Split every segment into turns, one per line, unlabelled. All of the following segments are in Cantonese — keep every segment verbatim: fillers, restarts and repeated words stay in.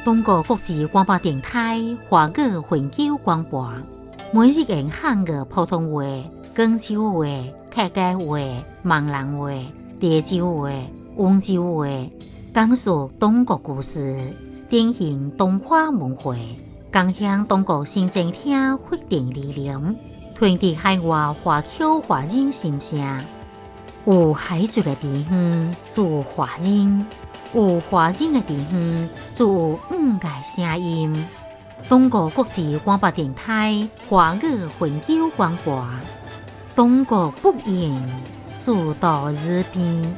中国国际广播电台华语永久广播，每日用汉语普通话、广州话、客家话、闽南话、潮州话、温州话，讲述中国故事，典型东华文化，共享中国新政厅发展理念，传递海外华侨华人心声。有海族的地方，就有华人；有华人的地方，就有五个声音。中国国际广播电台华语永久广播，中国不言，自到日边。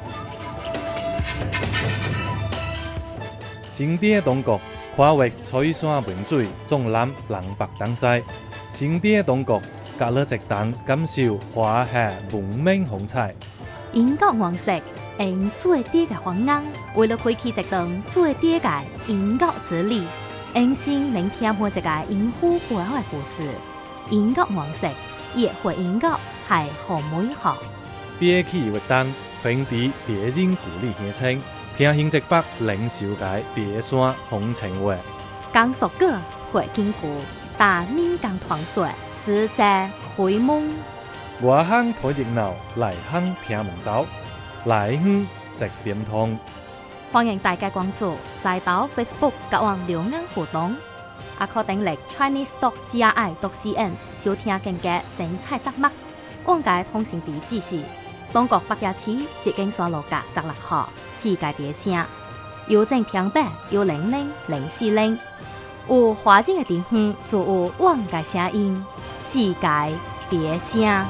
新店中国跨越彩山文水，纵览南北东西。新店中国隔了一档，感受华夏文明风采。
英国王室用最低的方案，为了开启一段最低的英国之旅，用心聆听每一个英夫背后的故事。英国王室也会英国系好美好。
别起活动，传递地人故里乡情，听新一北领袖界第山风情话。
讲述个会经过，大闽港传说，自在开蒙。
外乡睇热闹，内乡听门道，来乡直点通。
欢迎大家关注在岛 Facebook 甲我留言互动，也可登录 Chinese dot C R I dot C N 收听更加精彩节目。往界通讯地址是中国北野市捷径山路甲十六号世界第声，邮政平板有零零零四零。有华人的地方就有往界声音，世界第声。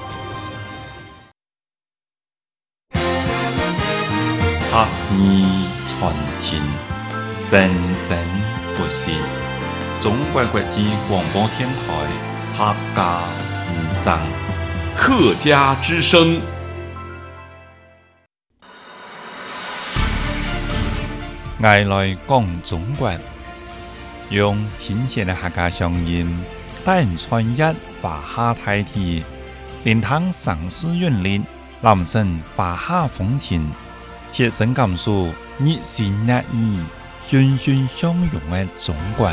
客语传情，生生不息。中国国际广播电台客家之声，
客家之声。
爱来讲中国，用亲切的客家乡音，带人穿越华夏大地，连通城市韵律，揽胜华夏风情。切身感受热情热意、欣欣相融的中国。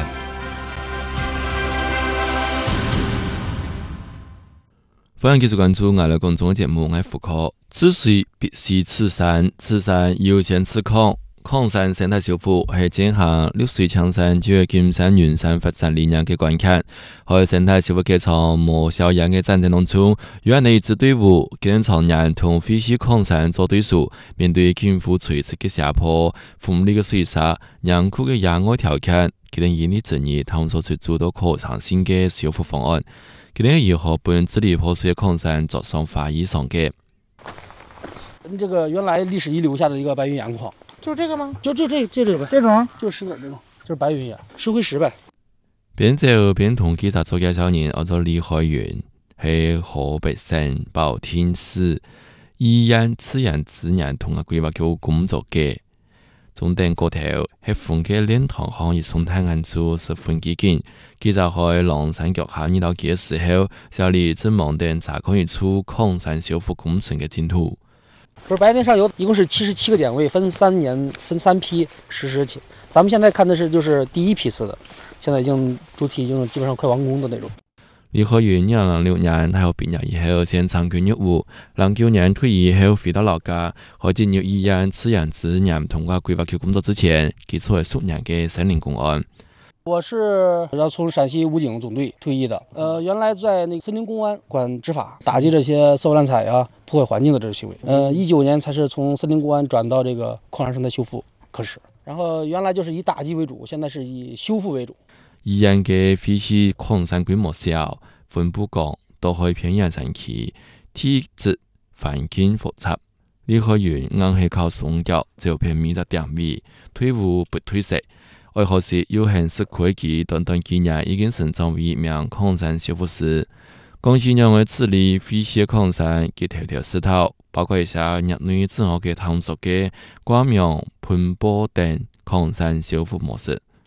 欢迎继续关注我来讲中的节目，我是福科。此水必须此山，此山有见此孔。矿山生态修复是这项绿水青山就业金山云山发展理念的关卡。在生态修复过程无效样的战争当中，原来一支队伍跟常人同废弃矿山做对手，面对近乎垂直的下坡、锋利的水沙、严酷的野外条件，他们引力正义探索出诸多可创新的修复方案。他们如何不用治理破碎的矿山做上发挥上的？
这个原来历史遗留下的一个白云岩矿。
就这个吗？
就就这就这个呗，
这种
就是石子这种，就是白云岩，石灰石呗。
边走边同记者做介绍人，叫做李海源，是河北省保定市宜安自然资源统合规划局工作嘅。中等个头是分嘅炼糖行业生态案处十分激进。记者喺狼山脚下遇到嘅时候，小李正忙等查看一处矿山修复工程嘅进度。
不是白天上游一共是七十七个点位，分三年分三批实施起。咱们现在看的是就是第一批次的，现在已经主体已经基本上快完工的那种。
李可源二零零六年喺毕业以後先參軍業務，零九年退役後回到老家，喺進入宜安自然資源統合規劃局工作之前，基礎係數年嘅森林公安。
我是要从陕西武警总队退役的，呃，原来在那个森林公安管执法，打击这些私有滥采啊、破坏环境的这种行为。呃，一九年才是从森林公安转到这个矿山生态修复科室，然后原来就是以打击为主，现在是以修复为主。
宜安嘅废棄礦山規模小，分布廣，都可以偏遠山區，體質環境複雜。李可源硬係靠松腳就偏米就點位，退伍不退色。為何是有限市區及短短幾年已經成長為一名礦山修復師？公司認為處理廢棄礦山嘅條條石頭，包括一些業內自我嘅探索嘅掛名、噴波等礦山修復模式。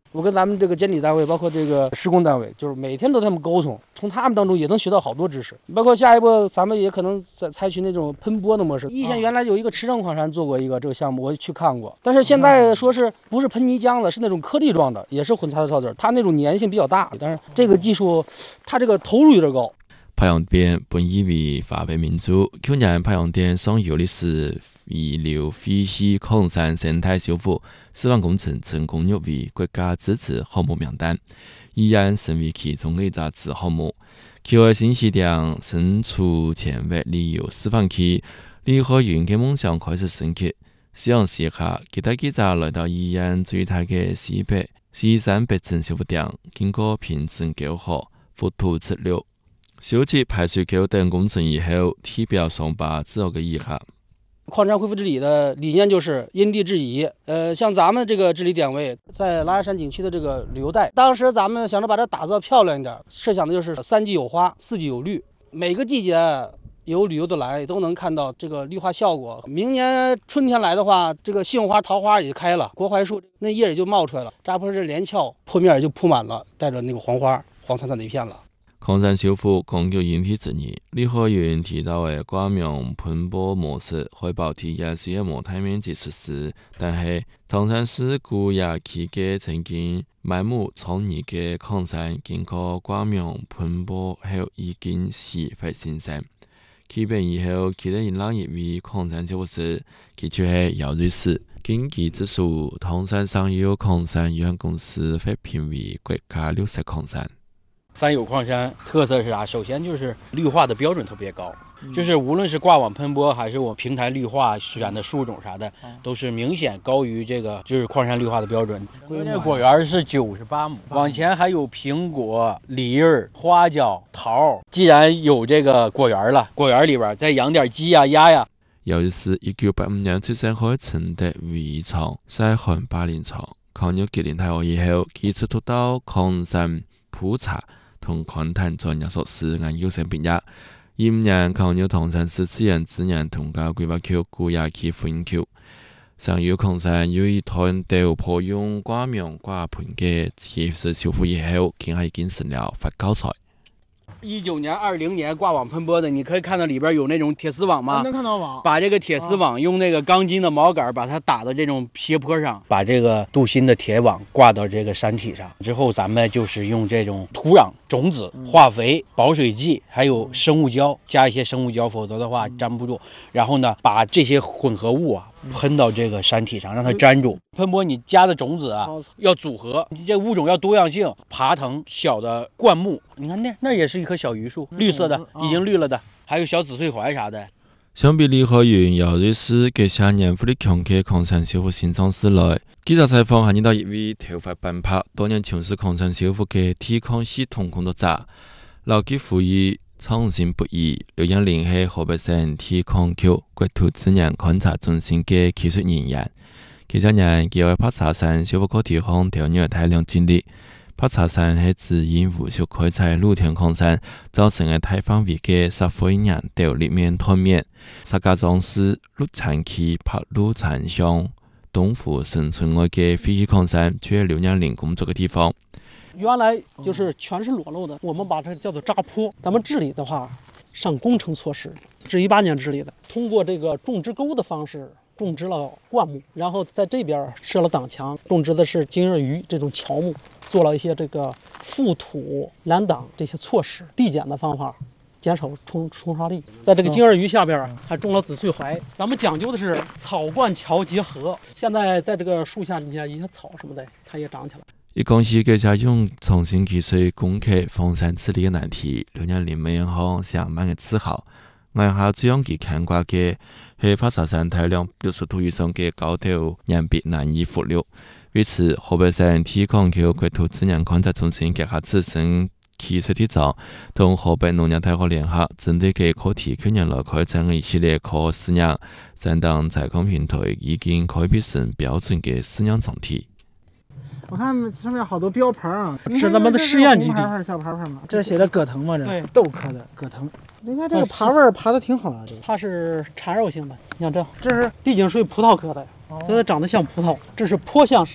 我跟咱们这个监理单位，包括这个施工单位，就是每天都跟他们沟通，从他们当中也能学到好多知识。包括下一步，咱们也可能在采取那种喷播的模式。以前原来有一个池城矿山做过一个这个项目，我去看过，但是现在说是不是喷泥浆了，是那种颗粒状的，也是混杂的草籽，它那种粘性比较大，但是这个技术，它这个投入有点高。
拍洋边本以为华北民族，去年拍洋店上游历史遗留废弃矿山生态修复示范工程成功入围国家支持项目名单，依然成为其中的一个子项目。其后新西凉身处前卫旅游示范区，李和云的梦想开始升级。夕阳时刻，其他记者来到宜安最大的西北西山北镇修复点，经过平整沟壑、覆土植流、修葺排水沟等工程以后，体表上把之后的遗憾。
矿山恢复治理的理念就是因地制宜。呃，像咱们这个治理点位在拉雅山景区的这个旅游带，当时咱们想着把它打造漂亮一点，设想的就是三季有花，四季有绿，每个季节有旅游的来都能看到这个绿化效果。明年春天来的话，这个杏花、桃花也开了，国槐树那叶也就冒出来了，扎坡这连翘坡面也就铺满了，带着那个黄花，黄灿灿的一片了。
矿山修复讲究因地制宜，李和云提到的挂名喷播模式可以保体验是一模大面积实施，但是唐山市古冶区嘅曾经埋没创意嘅矿山经过挂名喷播後已經是非新生。起病以後，佢哋引領入圍礦山修復師，佢就是姚瑞士。經濟指數，唐山上游礦山有限公司被評為國家綠色礦山。
三有矿山特色是啥？首先就是绿化的标准特别高，就是无论是挂网喷播还是我平台绿化选的树种啥的，都是明显高于这个就是矿山绿化的标准。这个果园是九十八亩，往前还有苹果、梨儿、花椒、桃。既然有这个果园了，果园里边再养点鸡呀、鸭呀。
由於是一九八五年出生喺承德圍廠西漢八年廠，抗日吉林大學以後，佢出讀到礦山普查同勘探專業碩士研究生畢業。二五年抗日唐山市自然資源統計規劃區古冶區副研究。上游礦山有一團豆破用掛名掛盤嘅技術修復以後，佢係已經成了發高材。
一九年、二零年挂网喷播的，你可以看到里边有那种铁丝网吗？
能看到网。
把这个铁丝网用那个钢筋的锚杆把它打到这种斜坡上，把这个镀锌的铁网挂到这个山体上之后，咱们就是用这种土壤、种子、化肥、保水剂，还有生物胶，加一些生物胶，否则的话粘不住。然后呢，把这些混合物啊喷到这个山体上，让它粘住。喷播你加的种子啊要组合，你这物种要多样性，爬藤、小的灌木，你看那那也是一棵小榆树，绿色的，已经绿了的，还有小紫穗槐啥的。
相比李和云、姚瑞士嘅下年富力強嘅礦山修復新創事來，記者採訪係引到一位頭髮斑白、多年從事礦山修復嘅鐵礦系統工作者，勞基呼籲創新不易。劉英林係河北省鐵礦區國土資源勘察中心嘅技術人員。幾十年，佢喺帕查山修復個地方投入大量精力。帕查山係自因無數開採露天礦山造成嘅大範圍嘅石灰岩島立面斷面。石家莊市鹿產區柏路產鄉東湖生存外嘅廢棄礦山，卻係劉英林工作嘅地方。
原來就是全是裸露的，我們把這叫做扎坡。咱們治理的話，上工程措施，是一八年治理的，通過這個種植溝的方式種植了灌木，然後在這邊設了擋牆，種植的是金鱷魚這種喬木，做了一些這個覆土攔擋這些措施，遞減的方法，減少沖沖刷力。在這個金鱷魚下邊還種了紫穗槐，咱們講究的是草灌橋結合。現在在這個樹下，你看一些草什麼的，它也長起來。
一講起嘅家用重新技術攻克荒山治理嘅難題，劉英林每行上萬嘅自豪。眼下最讓佢看掛嘅係帕查山大量六十度以上嘅高度岩壁難以覆溜。為此，河北省鐵礦區國土資源勘察中心結合自身技術鐵站，同河北農業大學聯合，針對嘅課題去年來開展嘅一系列科學試驗，山當採礦平台已經開闢成標準嘅試驗場地。
我看上面好多標牌啊，
是咱們的實驗基地。
小牌牌嘛，這寫的葛藤嘛，這
對
豆科的葛藤。你看這個爬味兒爬的挺好啊，這個。
它是纏繞性的，你看這，這是地井水葡萄科的，它長得像葡萄。這是坡向實驗，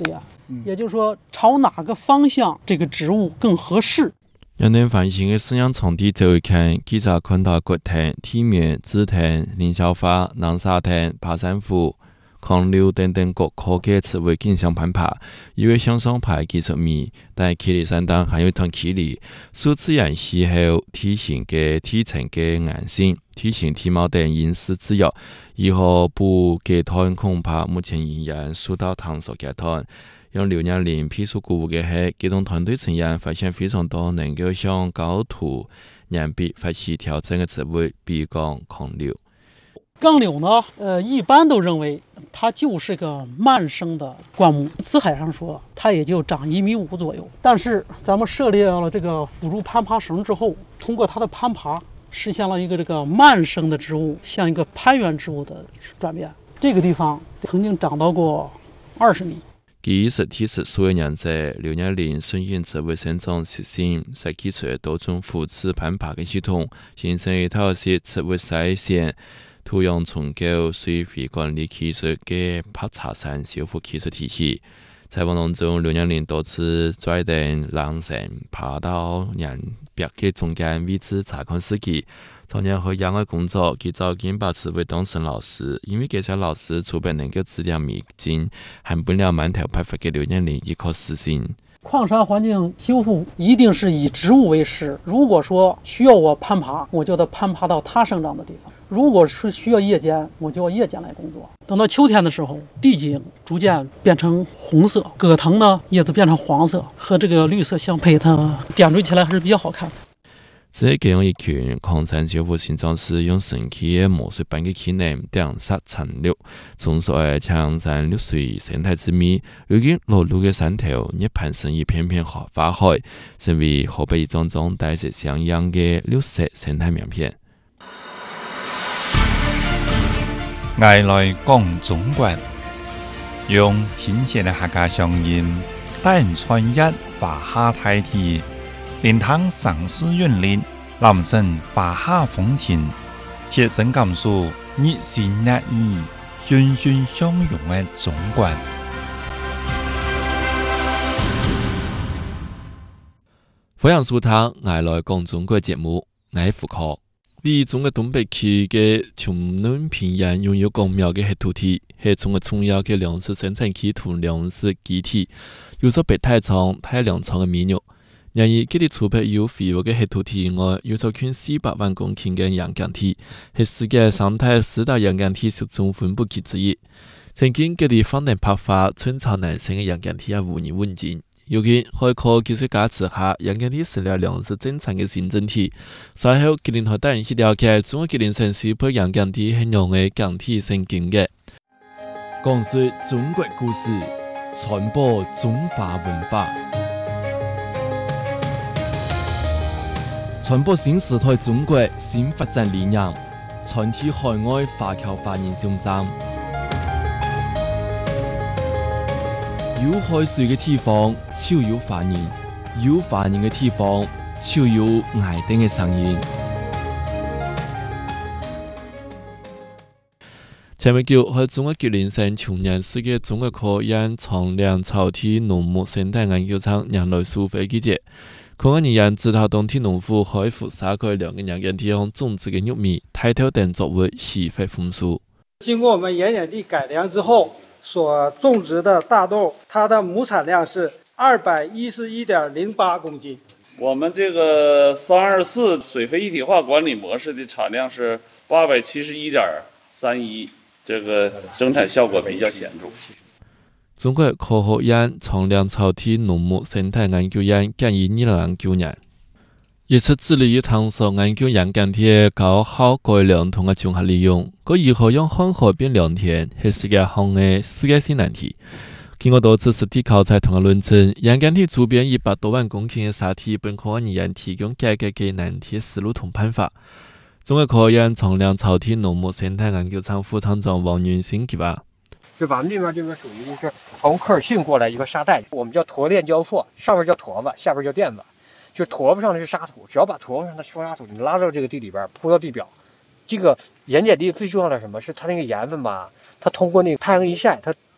也就是说朝哪个方向这个植物更合适。
让人反省的饲养场地周围看，记者看到骨藤、体面、紫藤、凌霄花、南沙藤、爬山虎、狂柳等等各科嘅植物竞相攀爬，因为向上爬技术米，但气力相当还有一团气力，数自然气候、体型嘅体层嘅硬性、体型体貌等因素制约，以后不阶段恐怕目前仍然受到探索阶段。用刘亚林批述鼓舞嘅係，機動團隊成員發現非常多能夠向高土、岩壁發起挑戰嘅植物，比如講抗柳。
杠柳呢，呃，一般都認為它就是個慢生的灌木，辭海上說它也就長一米五左右。但是咱們設立了這個輔助攀爬繩之後，通過它的攀爬，實現了一個這個慢生的植物向一個攀援植物的轉變。這個地方曾經長到過二十米。
技術提示所有人者，劉亞林順應植物生長習性，設計出多種扶持攀爬嘅系統，形成一套是植物篩選、土壤重構、水費管理技術嘅爬茶山修復技術體系。採訪當中，劉亞林多次拽登纜繩爬到岩壁嘅中間位置查看時機。常年和野外工作，佢早經把植物當成老師，因為這些老師除非能夠指點迷津，hand不了滿頭白髮嘅劉亞林一顆私心。
礦山環境修復一定是以植物為師，如果說需要我攀爬，我就得攀爬到它生長的地方；如果是需要夜間，我就要夜間來工作。等到秋天的時候，地景逐漸變成紅色，葛藤呢葉子變成黃色，和這個綠色相配，它點綴起來還是比較好看的。
這係用一群礦山修復現狀師用神奇嘅魔術般嘅技能點殺殘綠，重塑嘅強山綠水生態之美。如今落路嘅山頭，一盤成一片片花花海，成為河北一種種帶着像樣嘅綠色生態名片。
愛來講中國，用親切嘅客家鄉音，帶人穿越華夏大地。連湯上師韻律，男生華夏風情，切身感受熱情熱意、欣欣相融嘅中國。
歡迎收聽《愛來講中國》節目，我係福科。位於中國東北區嘅長南平原擁有廣袤嘅黑土地，係中國重要嘅糧食生產基土糧食基地，有咗白太倉、太良倉嘅美肉。然而，佢哋儲備有肥沃嘅黑土地以外，有咗近四百萬公頃嘅鹽鹼地，係世界生態四大鹽鹼地集中分布區之一。曾經，佢哋放膽爆發春草難生嘅鹽鹼地也無人問津。如今，海科技術加持下，鹽鹼地成了糧食正常嘅新整體。稍後，佢哋和帶人去了解中國吉林省西部鹽鹼地係用嘅鹼地生根嘅。講述中國故事，傳播中華文化。傳播新時代中國新發展理念，傳遞海外華僑華人心聲。有海水嘅地方，就有華人；有華人嘅地方，就有愛丁嘅聲音。前不久，喺中國吉林省長陽市嘅中國科研長梁草地農牧生態研究場迎來收費季節。科研人員指導當地農戶開復撒開兩個鹽鹼地上種植嘅玉米、苔豆等作物施肥豐收。
經過我們鹽鹼地改良之後，所種植的大豆，它的畝產量是二百一十一點零八公斤。
我們這個三二四水肥一體化管理模式的產量是八百七十一點三一，這個生產效果比較顯著。
中國科學院長梁草地農牧生態研究院建於二零零九年，一直致力於探索研究鹽鹼地高效改良同埋綜合利用。佢如何讓旱河變良田，係世界上嘅世界性難題。經過多次實地考察同埋論證，鹽鹼地周邊一百多萬公頃嘅沙地，本科研員提供解決嘅難題思路同辦法。中國科學院長梁草地農牧生態研究場副廠長王雲新佢話。
就咱們這邊這邊屬於是從科爾沁過來一個沙袋，我們叫坨鏈交錯，上面叫坨子，下邊叫墊子。就坨子上的是沙土，只要把坨子上的說沙土你拉到這個地裡邊，鋪到地表。這個鹽鹼地最重要的什麼是它那個鹽分吧，它通過那個太陽一曬，它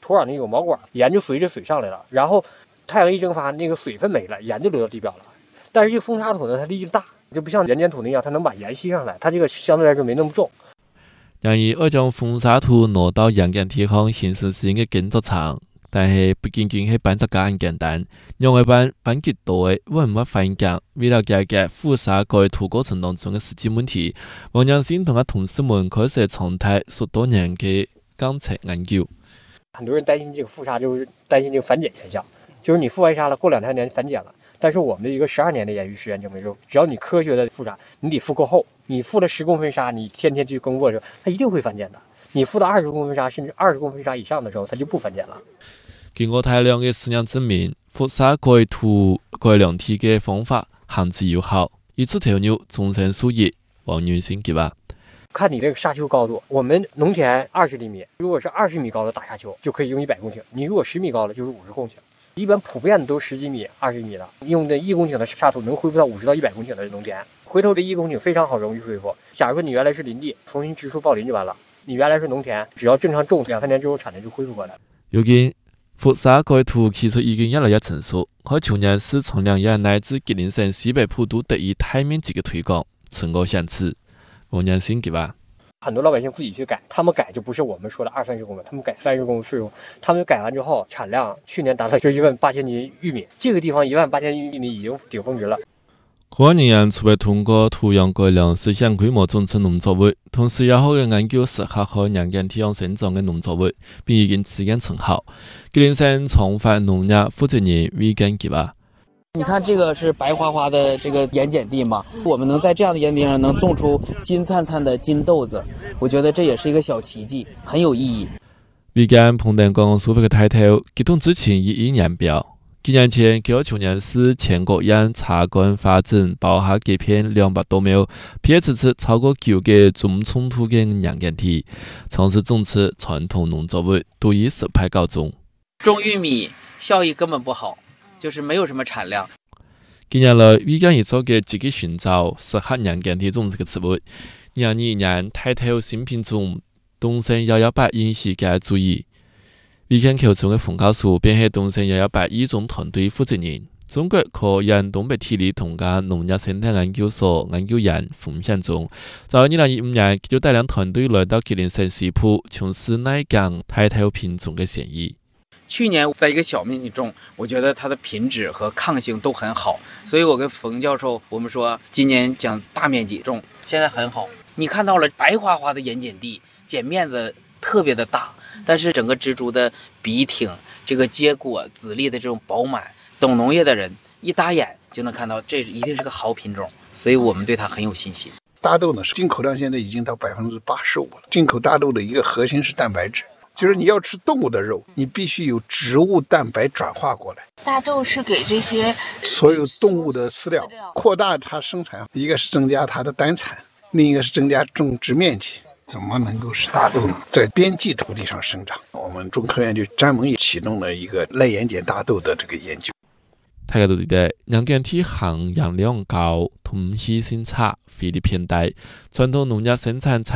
土壤里有毛管，盐就随着水上来了，然后太阳一蒸发，那个水分没了，盐就流到地表了。但是这个风沙土呢，它力气大，就不像盐碱土那样，它能把盐吸上来，它这个相对来说没那么重。
然而，要将风沙土挪到盐碱地方，其實是一個工作長，但係不僅僅係辦作咁簡單，因為辦辦極多嘅穩乜環境，為了解決覆沙改土過程當中嘅實際問題，王陽先同佢同事們開始重提十多年嘅監測研究。
很多人擔心這個覆沙，就是擔心這個反鹼現象，就是你覆完沙了，過兩三年反鹼了。但是我們的一個十二年的研究實驗證明說，只要你科學的覆沙，你得覆夠厚，你覆了十公分沙，你天天去耕作的時候，它一定會反鹼的。你覆到二十公分沙，甚至二十公分沙以上的時候，它就不反鹼了。
經過大量嘅實驗證明，覆沙改土改良體嘅方法行之有效，以此投入終身數億。王女士佢話：
看你這個沙丘高度，我們農田二十厘米，如果是二十米高的大沙丘，就可以用一百公頃；你如果十米高的，就是五十公頃。一般普遍的都十幾米、二十米的，用這一公頃的沙土能恢復到五十到一百公頃的農田。回頭這一公頃非常好，容易恢復。假如說你原來是林地，重新植樹報林就完了。你原來是農田，只要正常種兩三年之後，產能就恢復過來。
如今覆沙改土技術已經越來越成熟，喺去年市從兩縣乃至吉林省西北部都得以大面積嘅推廣，成果顯示。王陽先佢話。
很多老百姓自己去改，他們改就不是我們說的二三十公分，他們改三十公分，他們改完之後產量去年達到就一萬八千斤玉米，這個地方一萬八千玉米已經頂峰值了。
可能人除了通過土壤改良實現規模種植農作物，同時也可以研究適合喺鹽碱地方生長嘅農作物，並已經實驗成效。吉林省創發農業負責人魏根佢話。
你看這個是白花花的這個鹽鹼地嘛，我們能在這樣的鹽地上能種出金燦燦的金豆子，我覺得這也是一個小奇蹟，很有意義。
魏根彭登剛剛蘇菲嘅抬頭，激動之前已已年表。幾年前，佢喺去年市全國縣茶幹發展包下幾片兩百多畝、皮尺尺超過九個種衝突嘅鹽鹼地，嘗試種植傳統農作物，都以失敗告終。
種玉米效益根本不好。就是沒有什麼產量。
近年來，魏根亦做嘅積極尋找適合鹽鹼地種植嘅植物。二零二一年抬頭新品種東升一一八引起嘅注意。魏根口中嘅馮教授便係東升一一八醫種團隊負責人。中國科研東北體理同家農業生態研究所研究員馮向忠，在二零二五年，佢就帶領團隊來到吉林省西部，從事內江抬頭品種嘅選移。
去年在一個小面積種，我覺得它的品質和抗性都很好，所以我跟馮教授，我們說今年講大面積種，現在很好。你看到了白花花的鹽鹼地，繭面子特別的大，但是整個植株的筆挺，這個結果籽粒的這種飽滿，懂農業的人一打眼就能看到，這一定是個好品種，所以我們對它很有信心。
大豆呢，進口量現在已經到百分之八十五了。進口大豆的一個核心是蛋白質。就是你要吃動物的肉，你必須有植物蛋白轉化過來。
大豆是給這些
所有動物的飼料，擴大它生產，一個是增加它的單產，另一個是增加種植面積。怎麼能夠使大豆呢在邊際土地上生長？我們中科院就專門也啟動了一個耐鹽鹼大豆的這個研究。
大家都知道，鹽鹼地含鹽量高，通氣性差，肥力偏大，傳統農業生產